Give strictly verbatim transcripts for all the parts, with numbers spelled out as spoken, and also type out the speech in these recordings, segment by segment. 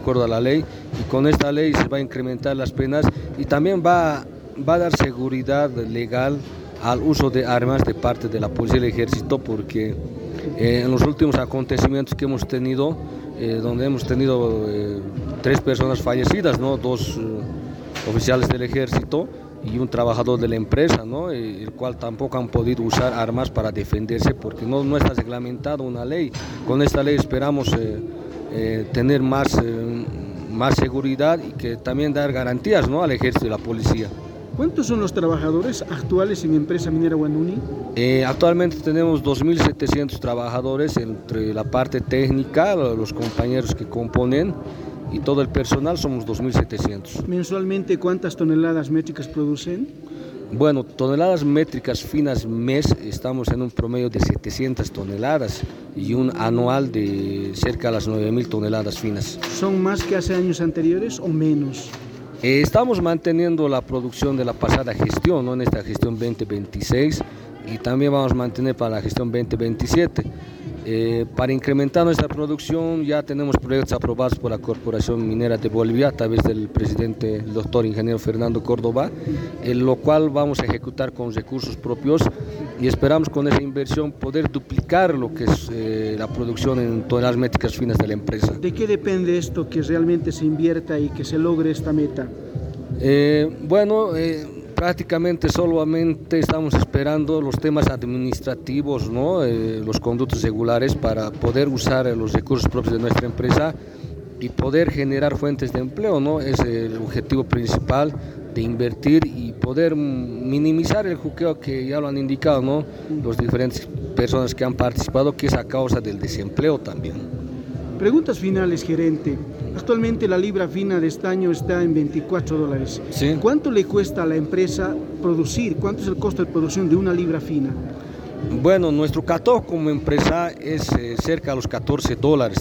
acuerdo a la ley, y con esta ley se va a incrementar las penas y también va, va a dar seguridad legal al uso de armas de parte de la policía y el ejército, porque eh, en los últimos acontecimientos que hemos tenido, eh, donde hemos tenido eh, tres personas fallecidas, ¿no? Dos eh, oficiales del ejército y un trabajador de la empresa, ¿no? El cual tampoco han podido usar armas para defenderse porque no, no está reglamentado una ley. Con esta ley esperamos eh, eh, tener más, eh, más seguridad y que también dar garantías, ¿no? Al ejército y la policía. ¿Cuántos son los trabajadores actuales en Empresa Minera Huanuni? Eh, actualmente tenemos dos mil setecientos trabajadores entre la parte técnica, los compañeros que componen y todo el personal somos dos mil setecientos. ¿Mensualmente cuántas toneladas métricas producen? Bueno, toneladas métricas finas mes estamos en un promedio de setecientas toneladas y un anual de cerca de las nueve mil toneladas finas. ¿Son más que hace años anteriores o menos? Eh, estamos manteniendo la producción de la pasada gestión, ¿no? En esta gestión veinte veintiséis, y también vamos a mantener para la gestión veinte veintisiete. Eh, para incrementar nuestra producción ya tenemos proyectos aprobados por la Corporación Minera de Bolivia a través del presidente, el doctor ingeniero Fernando Córdoba, en lo cual vamos a ejecutar con recursos propios y esperamos con esa inversión poder duplicar lo que es eh, la producción en toneladas métricas finas de la empresa. ¿De qué depende esto que realmente se invierta y que se logre esta meta? Eh, bueno, eh, prácticamente solamente estamos esperando los temas administrativos, ¿no? Eh, los conductos regulares para poder usar los recursos propios de nuestra empresa y poder generar fuentes de empleo, ¿no? Es el objetivo principal de invertir y poder minimizar el juqueo que ya lo han indicado, ¿no? Las diferentes personas que han participado, que es a causa del desempleo también. Preguntas finales, gerente. Actualmente la libra fina de estaño está en veinticuatro dólares. ¿Sí? ¿Cuánto le cuesta a la empresa producir? ¿Cuánto es el costo de producción de una libra fina? Bueno, nuestro cutoff como empresa es eh, cerca de los catorce dólares,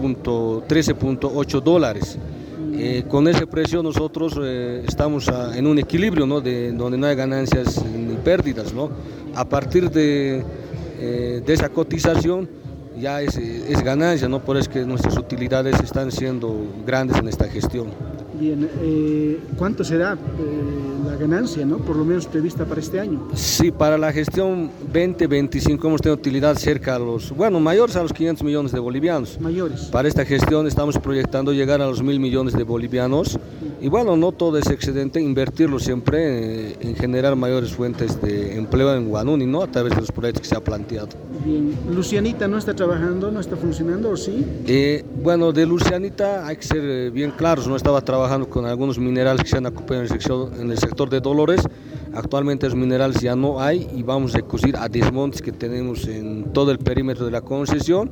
trece punto ocho dólares. Eh, con ese precio nosotros eh, estamos a, en un equilibrio, ¿no? De, donde no hay ganancias ni pérdidas, ¿no? A partir de, eh, de esa cotización ya es, es ganancia, ¿no? Por eso es que nuestras utilidades están siendo grandes en esta gestión. Bien, eh, ¿cuánto será eh, la ganancia, ¿no? Por lo menos prevista para este año? Sí, para la gestión veinte veinticinco hemos tenido utilidad cerca a los, bueno, mayores a los quinientos millones de bolivianos. Mayores. Para esta gestión estamos proyectando llegar a los mil millones de bolivianos y bueno, no todo ese excedente, invertirlo siempre eh, en generar mayores fuentes de empleo en Huanuni, ¿no? A través de los proyectos que se ha planteado. Bien, ¿Lucianita no está trabajando, no está funcionando o sí? Eh, bueno, de Lucianita hay que ser eh, bien claros, no estaba trabajando con algunos minerales que se han ocupado en el sector, en el sector de Dolores. Actualmente los minerales ya no hay y vamos a recurrir a desmontes que tenemos en todo el perímetro de la concesión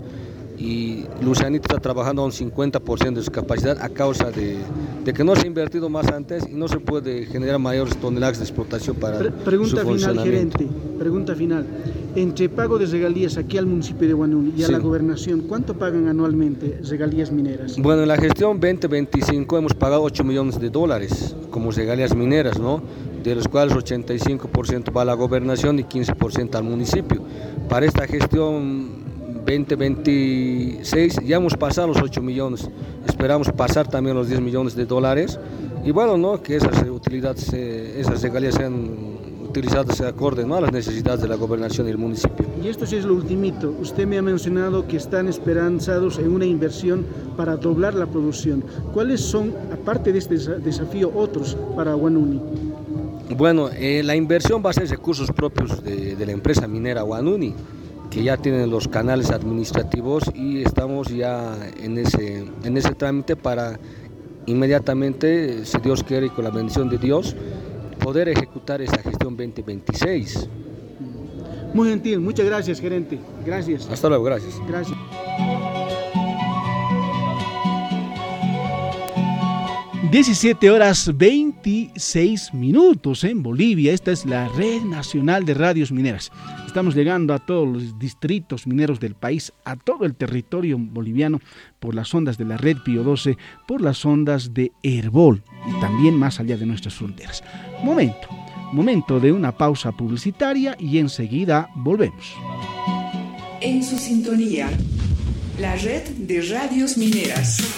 y Lucianita está trabajando a un cincuenta por ciento de su capacidad a causa de, de que no se ha invertido más antes y no se puede generar mayores toneladas de explotación para Pre pregunta su funcionamiento. Final, gerente, pregunta final. Entre pago de regalías aquí al municipio de Huanuni y a sí. la gobernación, ¿cuánto pagan anualmente regalías mineras? Bueno, en la gestión veinte veinticinco hemos pagado ocho millones de dólares como regalías mineras, ¿no? De los cuales ochenta y cinco por ciento va a la gobernación y quince por ciento al municipio. Para esta gestión veinte veintiséis ya hemos pasado los ocho millones, esperamos pasar también los diez millones de dólares y bueno, ¿no? Que esas utilidades, esas regalías sean utilizadas acorde, ¿no? A las necesidades de la gobernación y el municipio. Y esto sí es lo ultimito, usted me ha mencionado que están esperanzados en una inversión para doblar la producción. ¿Cuáles son, aparte de este desafío, otros para Huanuni? Bueno, eh, la inversión va a ser recursos propios de, de la empresa minera Huanuni, que ya tienen los canales administrativos y estamos ya en ese, en ese trámite para inmediatamente, si Dios quiere y con la bendición de Dios, poder ejecutar esta gestión veinte veintiséis. Muy gentil, muchas gracias, gerente. Gracias. Hasta luego, gracias. Gracias. diecisiete horas veintiséis minutos en Bolivia. Esta es la Red Nacional de Radios Mineras. Estamos llegando a todos los distritos mineros del país, a todo el territorio boliviano, por las ondas de la Red Pío doce, por las ondas de Herbol y también más allá de nuestras fronteras. Momento, momento de una pausa publicitaria y enseguida volvemos. En su sintonía, la Red de Radios Mineras.